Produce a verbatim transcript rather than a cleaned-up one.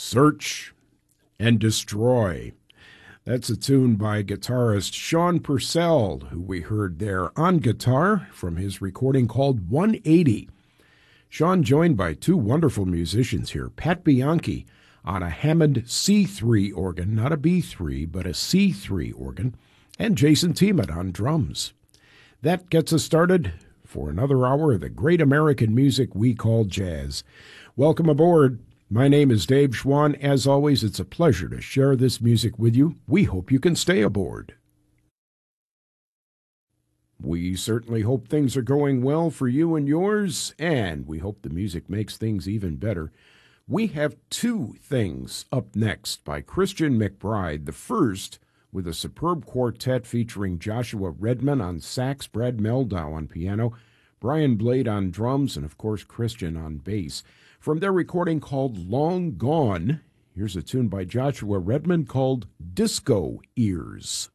Search and Destroy. That's a tune by guitarist Sean Purcell, who we heard there on guitar from his recording called one eighty. Sean joined by two wonderful musicians here, Pat Bianchi on a Hammond C three organ, not a B three, but a C three organ, and Jason Tiemet on drums. That gets us started for another hour of the great American music we call jazz. Welcome aboard. My name is Dave Schwann. As always, it's a pleasure to share this music with you. We hope you can stay aboard. We certainly hope things are going well for you and yours, and we hope the music makes things even better. We have two things up next by Christian McBride. The first with a superb quartet featuring Joshua Redman on sax, Brad Meldau on piano, Brian Blade on drums, and of course Christian on bass. From their recording called Long Gone, here's a tune by Joshua Redman called Disco Ears.